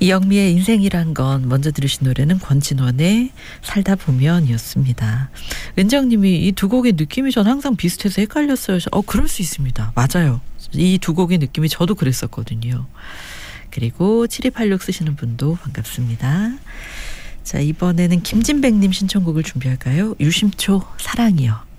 이영미의 인생이란 건 먼저 들으신 노래는 권진원의 살다 보면이었습니다. 은정님이 이 두 곡의 느낌이 전 항상 비슷해서 헷갈렸어요. 그럴 수 있습니다. 맞아요. 이 두 곡의 느낌이 저도 그랬었거든요. 그리고 7286 쓰시는 분도 반갑습니다. 자, 이번에는 김진백님 신청곡을 준비할까요? 유심초 사랑이요.